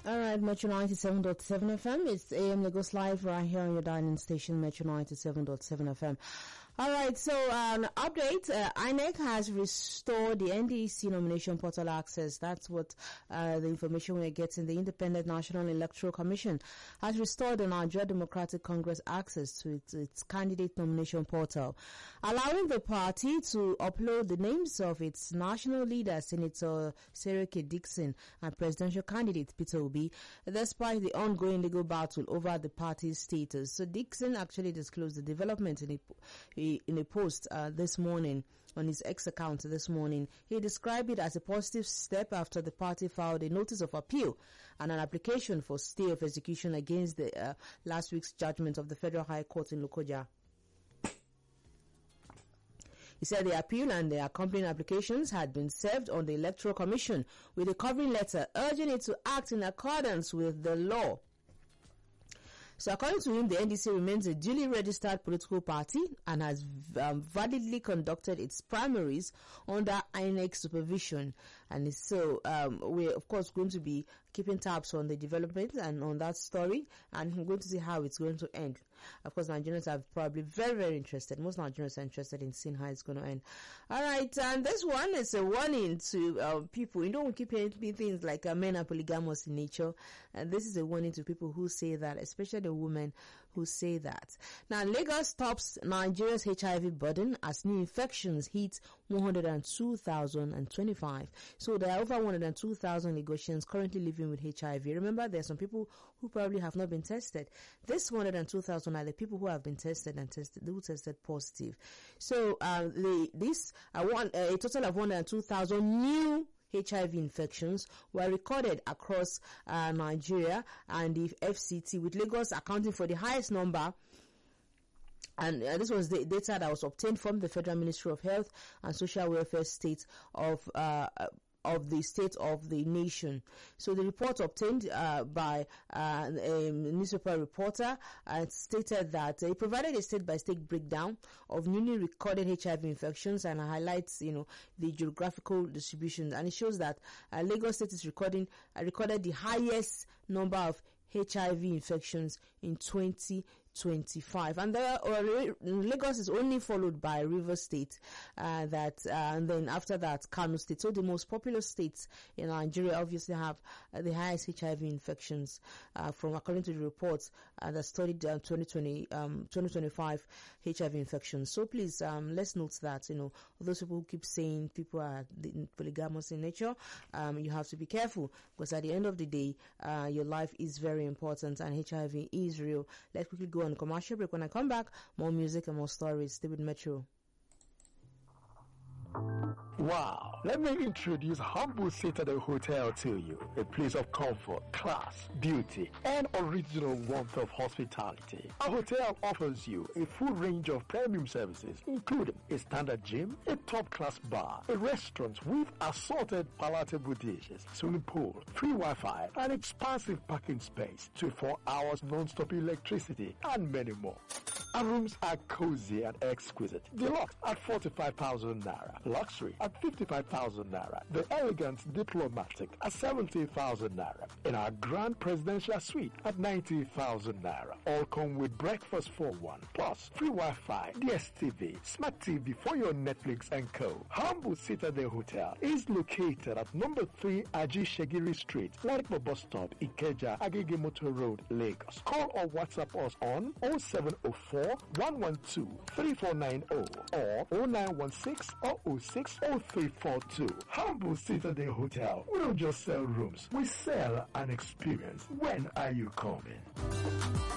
Alright, Metro 97.7 FM. It's AM Lagos Live right here on your dining station, Metro 97.7 FM. Alright, so an update. INEC has restored the NDC nomination portal access. That's what the information we're getting. The Independent National Electoral Commission has restored the Nigeria Democratic Congress access to its candidate nomination portal, allowing the party to upload the names of its national leader, Senator Seriki Dixon, and presidential candidate Peter Obi, despite the ongoing legal battle over the party's status. So Dixon actually disclosed the development in a post this morning on his X account this morning. He described it as a positive step after the party filed a notice of appeal and an application for stay of execution against the last week's judgment of the Federal High Court in Lokoja. He said the appeal and the accompanying applications had been served on the Electoral Commission with a covering letter urging it to act in accordance with the law. So according to him, the NDC remains a duly registered political party and has validly conducted its primaries under INEC supervision. And so we're, of course, going to be keeping tabs on the development and on that story, and we're going to see how it's going to end. Of course, Nigerians are probably very, very interested. Most Nigerians are interested in seeing how it's going to end. All right, and this one is a warning to people. You know, we keep hearing things like men are polygamous in nature, and this is a warning to people who say that, especially the women who say that. Now, Lagos tops Nigeria's HIV burden as new infections hit 102,025. So there are over 102,000 Lagosians currently living with HIV. Remember, there are some people who probably have not been tested. This 102,000 are the people who have been tested who tested positive. So a total of 102,000 new HIV infections were recorded across Nigeria and the FCT, with Lagos accounting for the highest number. And this was the data that was obtained from the Federal Ministry of Health and Social Welfare State of the state of the nation. So the report obtained by a newspaper reporter stated that it provided a state-by-state breakdown of newly recorded HIV infections and highlights, the geographical distribution. And it shows that Lagos State is recorded the highest number of HIV infections in 2025, and Lagos is only followed by Rivers State, and then after that Kano State. So the most populous states in Nigeria obviously have the highest HIV infections, from according to the reports that studied 2025 HIV infections. So please, let's note that those people who keep saying people are polygamous in nature, you have to be careful, because at the end of the day, your life is very important and HIV is real. Let's quickly go on commercial break. When I come back, more music and more stories. Stay with Metro. Wow, let me introduce Humble Citadel Hotel to you, a place of comfort, class, beauty, and original warmth of hospitality. Our hotel offers you a full range of premium services, including a standard gym, a top-class bar, a restaurant with assorted palatable dishes, swimming pool, free Wi-Fi, an expansive parking space, 24 hours non-stop electricity, and many more. Our rooms are cozy and exquisite. Deluxe at 45,000 naira. Luxury at 55,000 naira. The elegant diplomatic at 70,000 naira. And our grand presidential suite at 90,000 naira. All come with breakfast for one. Plus free Wi-Fi, DSTV, Smart TV for your Netflix and co. Humble Citadel Hotel is located at number 3 Aji Shagiri Street, Ladikbo Bus Stop, Ikeja, Agege Motor Road, Lagos. Call or WhatsApp us on 0704 112 3490 or 0916 006 0342. Humble Citadel Hotel. We don't just sell rooms, we sell an experience. When are you coming?